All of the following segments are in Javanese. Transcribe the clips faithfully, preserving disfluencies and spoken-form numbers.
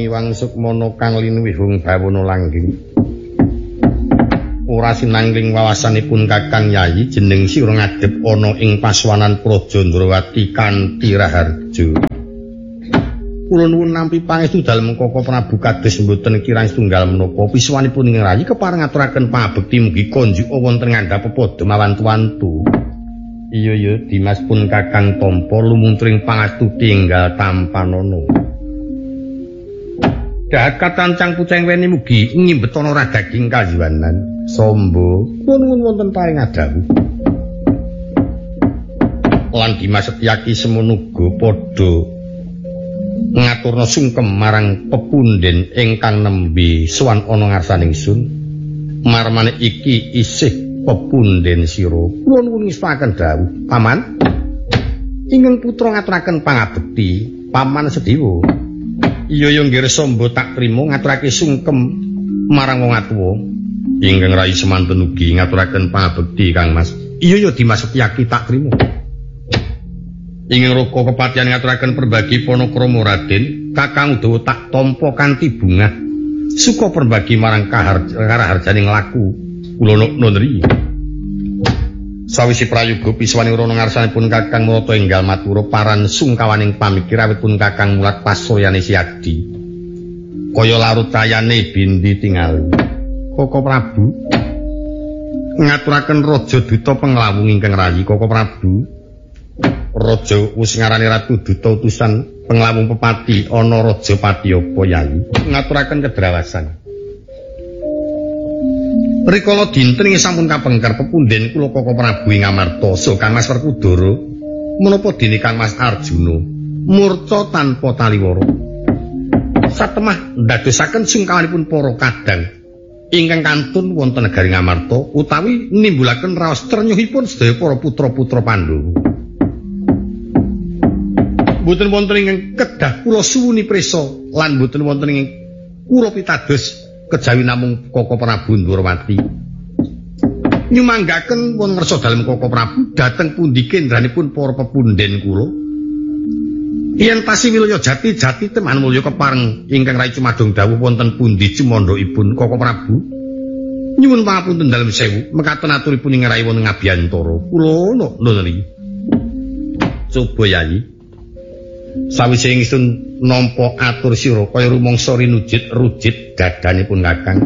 Simiwang Sukmana kang linuwihung bawana langgeng. Ora sinangling wawasanipun Kakang Yayi jeneng sira ngadhep ana ing paswanan Praja Ndrawati kanthi raharja. Kula nuwun nampi pangestu dalem Koko Prabu kados mboten kirang setunggal menapa piswanipun ing rayi kepareng ngaturaken pangabekti mugi konjuk wonten ngandhap pepodo mawantu-wantu. Iya ya Dimas pun Kakang Tampa lumuntring pangastu tinggal tampanana. Dahakat tancang puceng weni mugi ngimbetono ra daging kajiwanan. Sombo kula nuwun wonten paring adawu. Lan Dimas Setyaki semono uga padha ngaturna sungkem marang pepunden ingkang nembe sowan ana ngarsaning sun. Marmane iki isih pepunden sira. Kula nuwun ngestaken dawuh, Paman. Ingkang putra ngaturaken pangabekti, Paman Sedewa. Iya ya nggih Sombo tak trima ngaturake sungkem marang wong atuwa. Ingkang rai semanten ugi ngaturaken pangabekti Kang Mas. Iya ya Dimas Setyaki tak trima. Ingkang raka kepatihan ngaturaken perbagi panakrama Raden, Kakang Udawa tak tampa kanthi bungah. Suka perbagi marang karaharjaning laku kula nundri. Sawise prayoga piswaning rono ngarsanipun Kakang Murata enggal matura paran sungkawaning pamikir awitipun Kakang mulat pasoyane siadi. Kaya larut cayane bindi tingali. Koko Prabu ngaturaken Raja Duta penglawung ingkang rayi. Koko Prabu Raja wis ngarani Ratu Duta utusan penglawung pepati ana Rajapati apa Yayi ngaturaken kedrawasan. Rikala dinten ing sampun kapengker pepunden kula Koko Prabu ing Amarta saha Kang Mas Werkudara menapa dene Kang Mas Arjuna murca tanpa taliwara. Satemah ndadosaken sungkawanipun para kadang ingkang kantun wonten negari Ngamarta utawi nimbulaken raos trenyuhipun sedaya para putra-putra Pandhawa. Mboten wonten ingkang kedah kula suwuni prisa lan mboten wonten ingkang kula pitados kejawi namung Koko Prabu Ndrawati. Nyumanggaken wonten ngersa dalem Koko Prabu dhateng pundi kendranipun para pepunden kula. Yen tasih wilaya jati-jati teman mulya kepareng ingkang Rai Cumadong dawuh wonten pundi cumandhaipun Koko Prabu. Nyuwun pangapunten dalem sewu, mekaten aturipun ing Rai wonten Ngabiyantara. Kula nuli. Coba Yayi. Sawise ingsun nampa atur sira kaya rumangsa rinujit rujit dadanipun Kakang.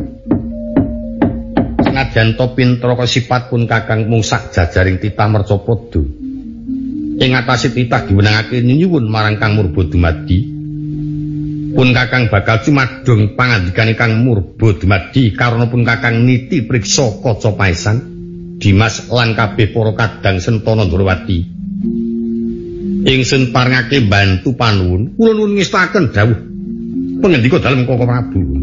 Senajan to pintra sifat pun Kakang mung sak jajaring titah mercapada. Ing atase titah diwenangake nyuwun marang Kang Murba dumadi. Pun Kakang bakal cumadong pangandikane Kang Murba dumadi karana pun Kakang niti priksa kaca paesan Dimas lan kabeh para kadang Sentana Ndrawati. Ingsun parengake bantu panuwun, kula nuwun ngestaken dawuh pangendika dalem Koko Prabu.